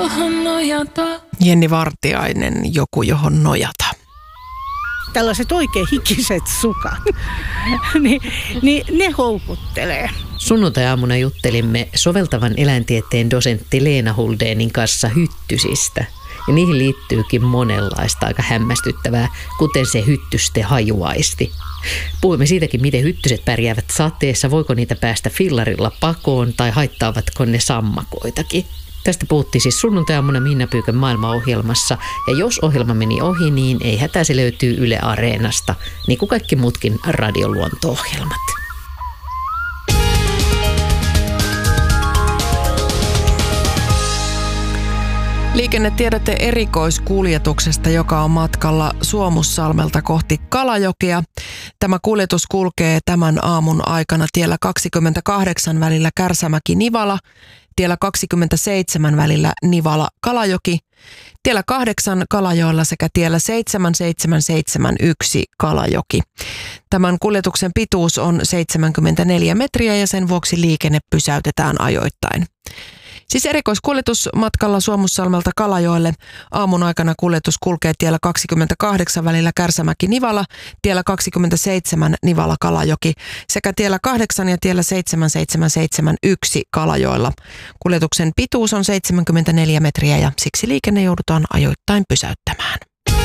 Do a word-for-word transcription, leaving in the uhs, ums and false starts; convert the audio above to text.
johon nojata. Jenni Vartiainen, Joku johon nojata. Tällaiset oikein hikiset sukat, niin, niin ne houkuttelee. Sunnuntai-aamuna juttelimme soveltavan eläintieteen dosentti Leena Huldénin kanssa hyttysistä. Ja niihin liittyykin monenlaista aika hämmästyttävää, kuten se hyttysten hajuaisti. Puhumme siitäkin, miten hyttyset pärjäävät sateessa, voiko niitä päästä fillarilla pakoon tai haittaavatko ne sammakoitakin. Tästä puhuttiin siis sunnuntai-aamuna Minna Pyykön maailmaohjelmassa, ja jos ohjelma meni ohi, niin ei hätää, se löytyy Yle Areenasta, niin kuin kaikki muutkin radioluonto-ohjelmat. Liikennetiedote erikoiskuljetuksesta, joka on matkalla Suomussalmelta kohti Kalajokea. Tämä kuljetus kulkee tämän aamun aikana tiellä kaksikymmentäkahdeksan välillä Kärsämäki-Nivala, tiellä kaksikymmentäseitsemän välillä Nivala-Kalajoki, tiellä kahdeksan Kalajoella sekä tiellä seitsemän seitsemän seitsemän yksi Kalajoki. Tämän kuljetuksen pituus on seitsemänkymmentäneljä metriä ja sen vuoksi liikenne pysäytetään ajoittain. Siis erikoiskuljetus matkalla Suomussalmelta Kalajoelle. Aamun aikana kuljetus kulkee tiellä kaksikymmentäkahdeksan välillä Kärsämäki-Nivala, tiellä kaksikymmentäseitsemän Nivala-Kalajoki sekä tiellä kahdeksan ja tiellä seitsemän seitsemän seitsemän yksi Kalajoella. Kuljetuksen pituus on seitsemänkymmentäneljä metriä ja siksi liikenne joudutaan ajoittain pysäyttämään.